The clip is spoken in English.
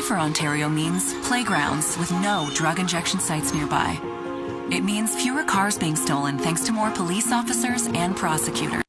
safer Ontario means playgrounds with no drug injection sites nearby. It means fewer cars being stolen thanks to more police officers and prosecutors.